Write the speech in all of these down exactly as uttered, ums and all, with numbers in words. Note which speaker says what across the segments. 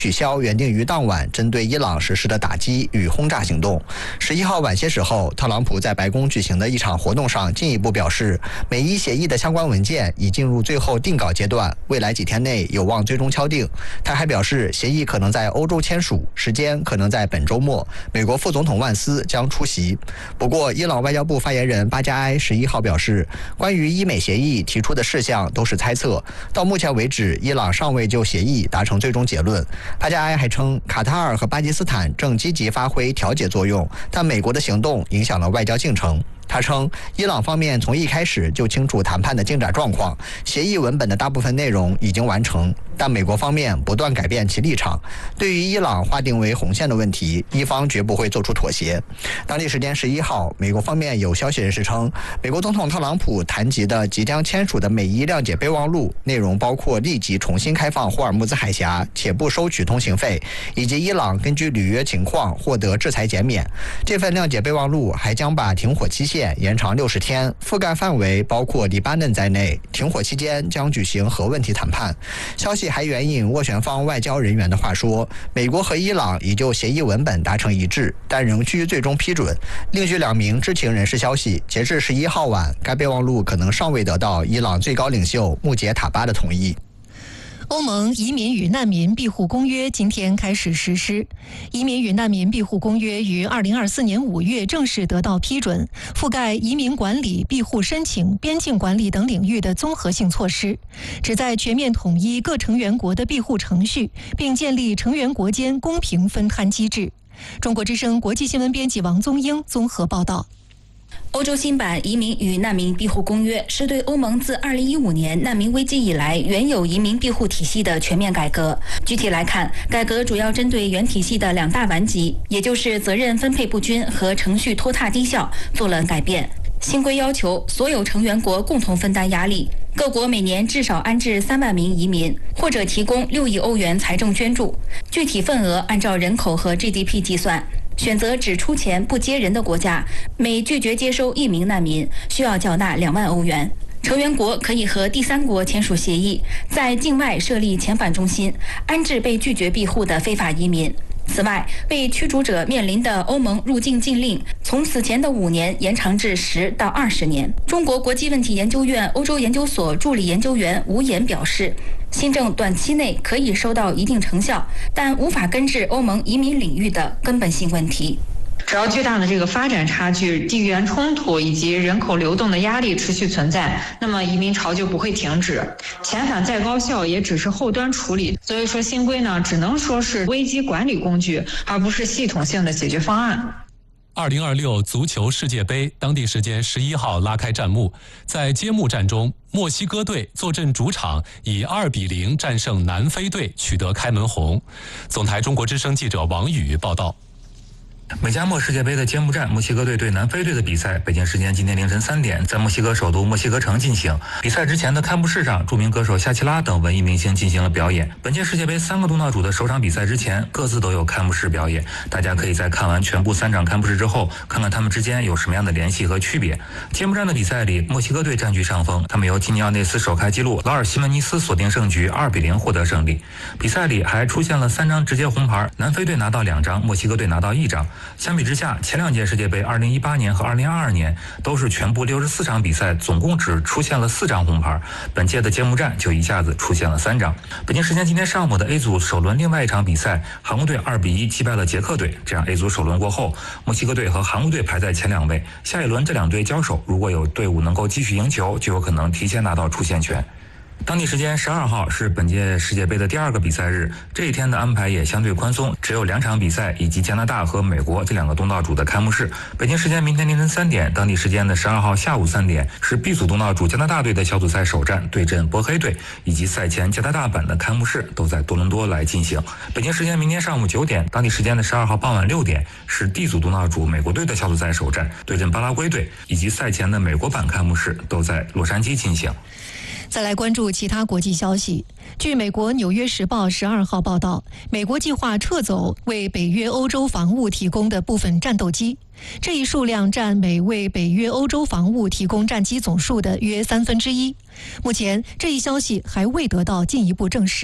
Speaker 1: 取消原定于当晚针对伊朗实施的打击与轰炸行动。十一号晚些时候，特朗普在白宫举行的一场活动上进一步表示，美伊协议的相关文件已进入最后定稿阶段，未来几天内有望最终敲定。他还表示，协议可能在欧洲签署，时间可能在本周末，美国副总统万斯将出席。不过，伊朗外交部发言人巴加埃十一号表示，关于伊美协议提出的事项都是猜测，到目前为止，伊朗尚未就协议达成最终结论。巴加埃还称，卡塔尔和巴基斯坦正积极发挥调解作用，但美国的行动影响了外交进程。他称，伊朗方面从一开始就清楚谈判的进展状况，协议文本的大部分内容已经完成，但美国方面不断改变其立场。对于伊朗划定为红线的问题，伊方绝不会做出妥协。当地时间十一号，美国方面有消息人士称，美国总统特朗普谈及的即将签署的美伊谅解备忘录内容包括立即重新开放霍尔木兹海峡，且不收取通行费，以及伊朗根据履约情况获得制裁减免。这份谅解备忘录还将把停火期限延长六十天，覆盖范围包括黎巴嫩在内。停火期间将举行核问题谈判。消息还援引斡旋方外交人员的话说，美国和伊朗已就协议文本达成一致，但仍需最终批准。另据两名知情人士消息，截至十一号晚，该备忘录可能尚未得到伊朗最高领袖穆杰塔巴的同意。
Speaker 2: 欧盟移民与难民庇护公约今天开始实施。移民与难民庇护公约于二零二四年五月正式得到批准，覆盖移民管理、庇护申请、边境管理等领域的综合性措施，旨在全面统一各成员国的庇护程序，并建立成员国间公平分摊机制。中国之声国际新闻编辑王宗英综合报道。
Speaker 3: 欧洲新版移民与难民庇护公约是对欧盟自二零一五年难民危机以来原有移民庇护体系的全面改革。具体来看，改革主要针对原体系的两大顽疾，也就是责任分配不均和程序拖沓低效，做了改变。新规要求所有成员国共同分担压力，各国每年至少安置三万名移民，或者提供六亿欧元财政捐助，具体份额按照人口和 G D P 计算。选择只出钱不接人的国家，每拒绝接收一名难民，需要缴纳两万欧元。成员国可以和第三国签署协议，在境外设立遣返中心，安置被拒绝庇护的非法移民。此外，被驱逐者面临的欧盟入境禁令从此前的五年延长至十到二十年。中国国际问题研究院欧洲研究所助理研究员吴岩表示，新政短期内可以收到一定成效，但无法根治欧盟移民领域的根本性问题。
Speaker 4: 只要巨大的这个发展差距、地缘冲突以及人口流动的压力持续存在，那么移民潮就不会停止。遣返再高效，也只是后端处理。所以说，新规呢，只能说是危机管理工具，而不是系统性的解决方案。
Speaker 5: 二零二六足球世界杯当地时间十一号拉开战幕，在揭幕战中，墨西哥队坐镇主场，以二比零战胜南非队，取得开门红。总台中国之声记者王宇报道。
Speaker 6: 美加墨世界杯的揭幕战，墨西哥队对南非队的比赛，北京时间今天凌晨三点，在墨西哥首都墨西哥城进行。比赛之前的开幕式上，著名歌手夏奇拉等文艺明星进行了表演。本届世界杯三个东道主的首场比赛之前，各自都有开幕式表演。大家可以在看完全部三场开幕式之后，看看他们之间有什么样的联系和区别。揭幕战的比赛里，墨西哥队占据上风，他们由基尼奥内斯首开纪录，劳尔西门尼斯锁定胜局，二比零获得胜利。比赛里还出现了三张直接红牌，南非队拿到两张，墨西哥队拿到一张。相比之下，前两届世界杯二零一八年和二零二二年都是全部六十四场比赛，总共只出现了四张红牌，本届的揭幕战就一下子出现了三张。北京时间今天上午的 A 组首轮另外一场比赛，韩国队二比一击败了捷克队，这样 A 组首轮过后，墨西哥队和韩国队排在前两位，下一轮这两队交手，如果有队伍能够继续赢球，就有可能提前拿到出线权。当地时间十二号是本届世界杯的第二个比赛日，这一天的安排也相对宽松，只有两场比赛以及加拿大和美国这两个东道主的开幕式。北京时间明天凌晨三点，当地时间的十二号下午三点是 B 组东道主加拿大队的小组赛首战对阵波黑队，以及赛前加拿大版的开幕式都在多伦多来进行。北京时间明天上午九点，当地时间的十二号傍晚六点是 D 组东道主美国队的小组赛首战对阵巴拉圭队，以及赛前的美国版开幕式都在洛杉矶进行。
Speaker 2: 再来关注其他国际消息。据美国《纽约时报》十二号报道，美国计划撤走为北约欧洲防务提供的部分战斗机，这一数量占美为北约欧洲防务提供战机总数的约三分之一。目前，这一消息还未得到进一步证实。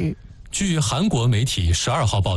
Speaker 5: 据韩国媒体十二号报道。